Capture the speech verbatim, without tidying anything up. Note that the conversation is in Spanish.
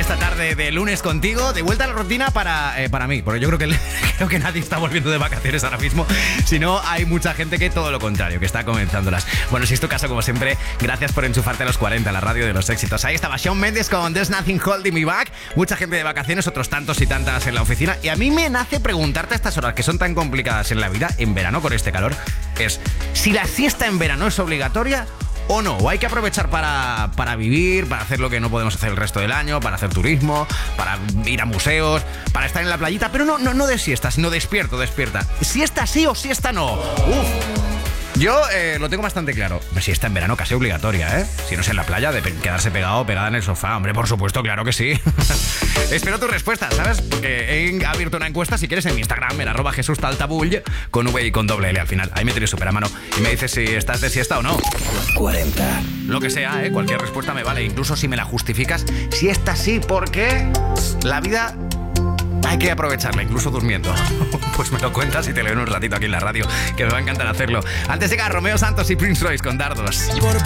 esta tarde de lunes contigo. De vuelta a la rutina para, eh, para mí, porque yo creo que, creo que nadie está volviendo de vacaciones ahora mismo. Si no, hay mucha gente que todo lo contrario, que está comenzándolas. Bueno, si es tu caso, como siempre, gracias por enchufarte a los cuarenta, la radio de los éxitos. Ahí estaba Shawn Mendes con There's Nothing Holding Me Back. Mucha gente de vacaciones, otros tantos y tantas en la oficina. Y a mí me nace preguntarte a estas horas que son tan complicadas en la vida, en verano con este calor, es si la siesta en verano es obligatoria o no, o hay que aprovechar para, para vivir, para hacer lo que no podemos hacer el resto del año, para hacer turismo, para ir a museos, para estar en la playita, pero no, no, no de siesta, sino despierto, despierta. Siesta sí o siesta no. Uf. Yo eh, lo tengo bastante claro. Siesta en verano casi obligatoria, ¿eh? Si no es en la playa, de pe- quedarse pegado o pegada en el sofá. Hombre, por supuesto, claro que sí. Espero tu respuesta, ¿sabes? Porque he abierto una encuesta, si quieres, en mi Instagram, en arroba Jesús Taltabull, con V y con doble L al final. Ahí me tienes súper a mano y me dices si estás de siesta o no. cuarenta. Lo que sea, ¿eh? Cualquier respuesta me vale, incluso si me la justificas. Siesta sí, porque la vida hay que aprovecharla, incluso durmiendo. Pues me lo cuentas y te leo en un ratito aquí en la radio, que me va a encantar hacerlo. Antes llega Romeo Santos y Prince Royce con Dardos.